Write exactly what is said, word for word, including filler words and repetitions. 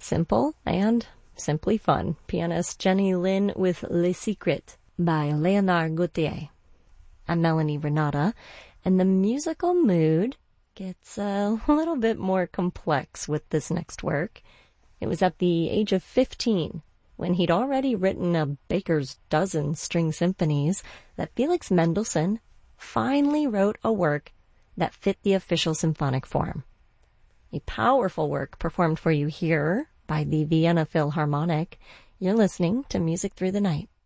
Simple and simply fun. Pianist Jenny Lin with Le Secret by Leonard Gautier. I'm Melanie Renata, and the musical mood gets a little bit more complex with this next work. It was at the age of fifteen, when he'd already written a baker's dozen string symphonies, that Felix Mendelssohn finally wrote a work that fit the official symphonic form. A powerful work performed for you here by the Vienna Philharmonic. You're listening to Music Through the Night.